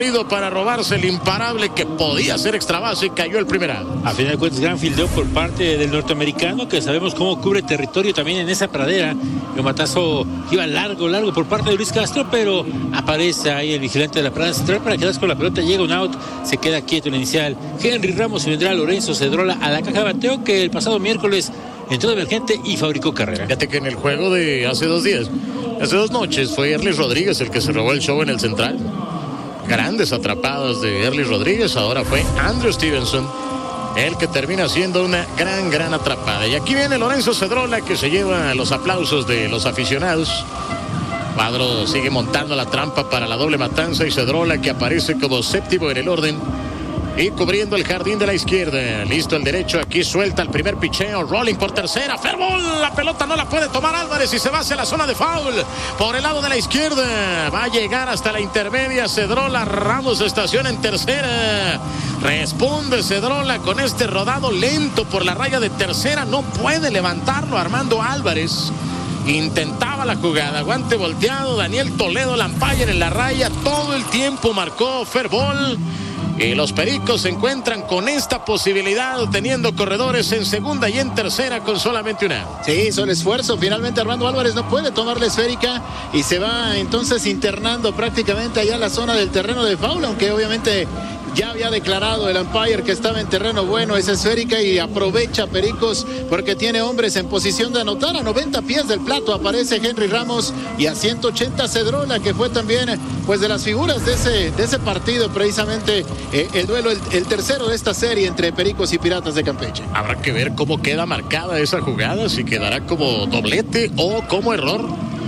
para robarse el imparable que podía ser extra base y cayó el primer out. A final de cuentas, gran fildeo por parte del norteamericano, que sabemos cómo cubre territorio también en esa pradera. El matazo iba largo por parte de Luis Castro, pero aparece ahí el vigilante de la pradera central para quedarse con la pelota. Llega un out, se queda quieto en el inicial Henry Ramos y vendrá Lorenzo Cedrola a la caja de bateo, que el pasado miércoles entró de emergente y fabricó carrera. Fíjate que en el juego de hace 2 días, hace 2 noches, fue Erlis Rodríguez el que se robó el show en el central. Grandes atrapadas de Erlis Rodríguez. Ahora fue Andrew Stevenson el que termina siendo una gran atrapada. Y aquí viene Lorenzo Cedrola, que se lleva los aplausos de los aficionados. Cuadro sigue montando la trampa para la doble matanza y Cedrola, que aparece como séptimo en el orden y cubriendo el jardín de la izquierda. Listo el derecho, aquí suelta el primer picheo, rolling por tercera, fair ball, la pelota no la puede tomar Álvarez y se va hacia la zona de foul por el lado de la izquierda. Va a llegar hasta la intermedia Cedrola. Ramos estaciona en tercera. Responde Cedrola con este rodado lento por la raya de tercera. No puede levantarlo Armando Álvarez. Intentaba la jugada, guante volteado. Daniel Toledo Lampaya en la raya, todo el tiempo marcó fair ball. Y los Pericos se encuentran con esta posibilidad, teniendo corredores en segunda y en tercera con solamente una. Sí, hizo el esfuerzo. Finalmente Armando Álvarez no puede tomar la esférica y se va entonces internando prácticamente allá en la zona del terreno de foul, aunque obviamente ya había declarado el umpire que estaba en terreno bueno esa esférica, y aprovecha Pericos porque tiene hombres en posición de anotar. A 90 pies del plato aparece Henry Ramos y a 180 Cedrola, que fue también pues de las figuras de ese partido, precisamente el duelo, el tercero de esta serie entre Pericos y Piratas de Campeche. Habrá que ver cómo queda marcada esa jugada, si quedará como doblete o como error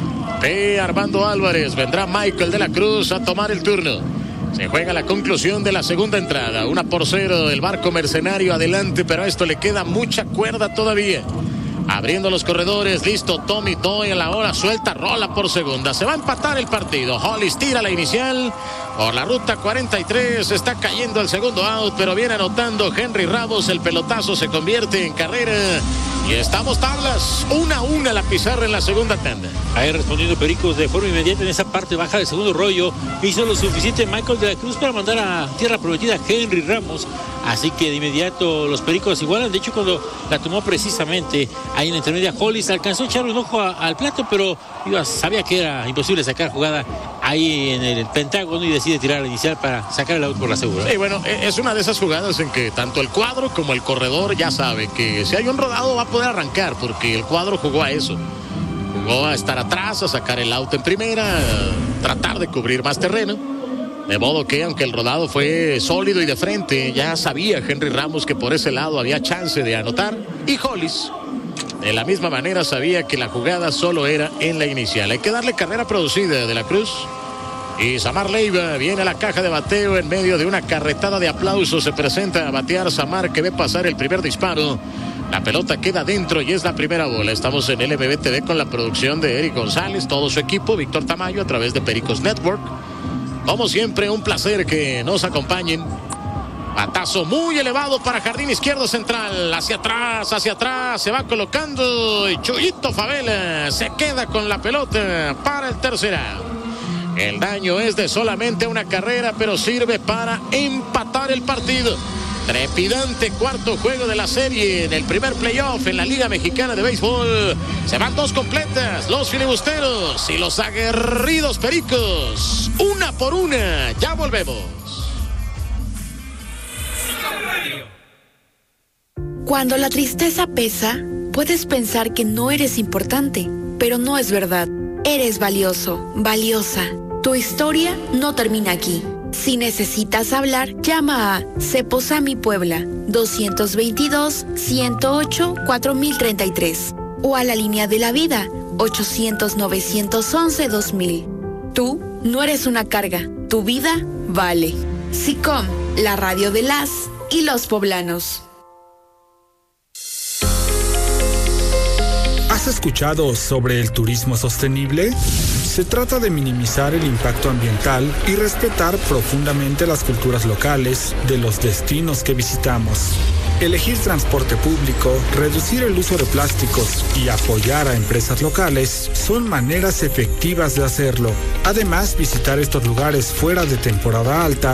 de Armando Álvarez. Vendrá Michael de la Cruz a tomar el turno. Se juega la conclusión de la segunda entrada. 1-0 el barco mercenario adelante, pero a esto le queda mucha cuerda todavía. Abriendo los corredores, listo Tommy Doyle, a la hora suelta, rola por segunda. Se va a empatar el partido. Hollis tira la inicial por la ruta 43. Está cayendo el segundo out, pero viene anotando Henry Ramos. El pelotazo se convierte en carrera. Y estamos tablas, 1-1 la pizarra en la segunda tanda. Ahí respondiendo Pericos de forma inmediata en esa parte baja del segundo rollo. Hizo lo suficiente Michael de la Cruz para mandar a tierra prometida a Henry Ramos. Así que de inmediato los Pericos igualan. De hecho, cuando la tomó precisamente ahí en la intermedia, Hollis alcanzó a echarle un ojo al plato, pero sabía que era imposible sacar jugada ahí en el Pentágono y decide tirar la inicial para sacar el out por la segura. Sí, bueno, es una de esas jugadas en que tanto el cuadro como el corredor ya sabe que si hay un rodado va a poder arrancar, porque el cuadro jugó a eso. Jugó a estar atrás, a sacar el out en primera, a tratar de cubrir más terreno. De modo que, aunque el rodado fue sólido y de frente, ya sabía Henry Ramos que por ese lado había chance de anotar. Y Hollis, de la misma manera, sabía que la jugada solo era en la inicial. Hay que darle carrera producida de la Cruz. Y Samar Leiva viene a la caja de bateo en medio de una carretada de aplausos. Se presenta a batear Samar, que ve pasar el primer disparo. La pelota queda dentro y es la primera bola. Estamos en LMB TV con la producción de Eric González, todo su equipo, Víctor Tamayo a través de Pericos Network. Como siempre, un placer que nos acompañen. Batazo muy elevado para jardín izquierdo central. Hacia atrás, se va colocando. Y Chuyito Favela se queda con la pelota para el tercer out. El daño es de solamente una carrera, pero sirve para empatar el partido. Trepidante cuarto juego de la serie en el primer playoff en la Liga Mexicana de Béisbol. Se van 2 completas, los filibusteros y los aguerridos Pericos. 1-1, ya volvemos. Cuando la tristeza pesa, puedes pensar que no eres importante, pero no es verdad. Eres valioso, valiosa. Tu historia no termina aquí. Si necesitas hablar, llama a Ceposami Puebla 222-108-4033 o a la línea de la vida 800-911-2000. Tú no eres una carga, tu vida vale. SICOM, la radio de las y los poblanos. ¿Has escuchado sobre el turismo sostenible? Se trata de minimizar el impacto ambiental y respetar profundamente las culturas locales de los destinos que visitamos. Elegir transporte público, reducir el uso de plásticos y apoyar a empresas locales son maneras efectivas de hacerlo. Además, visitar estos lugares fuera de temporada alta